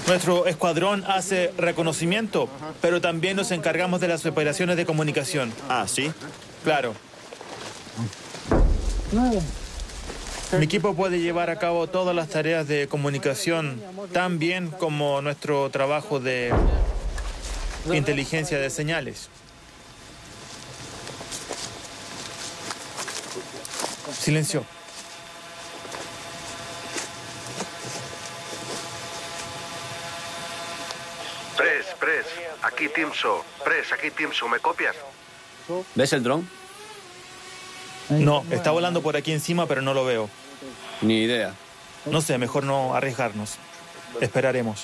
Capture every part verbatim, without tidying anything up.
Nuestro escuadrón hace reconocimiento, pero también nos encargamos de las operaciones de comunicación. Ah, ¿sí? Claro. Mi equipo puede llevar a cabo todas las tareas de comunicación tan bien como nuestro trabajo de inteligencia de señales. Silencio. Press, Press, aquí Timso. Press, aquí Timso, ¿me copias? ¿Ves el dron? No, está volando por aquí encima, pero no lo veo. Ni idea. No sé, mejor no arriesgarnos. Esperaremos.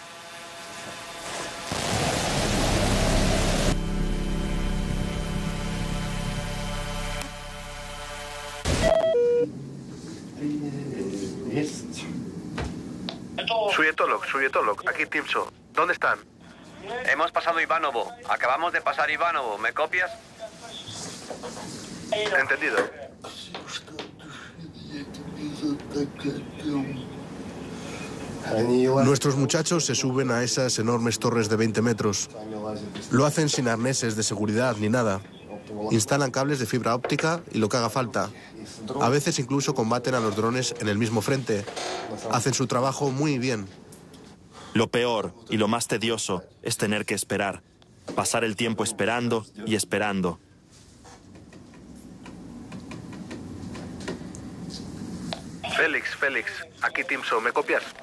Suyetolog, Suyetolog, aquí Timso. ¿Dónde están? Hemos pasado Ivanovo. Acabamos de pasar Ivanovo. ¿Me copias? Entendido. Nuestros muchachos se suben a esas enormes torres de veinte metros. Lo hacen sin arneses de seguridad ni nada. Instalan cables de fibra óptica y lo que haga falta. A veces incluso combaten a los drones en el mismo frente. Hacen su trabajo muy bien. Lo peor y lo más tedioso es tener que esperar. Pasar el tiempo esperando y esperando. Félix, Félix, aquí Timso, ¿me copias?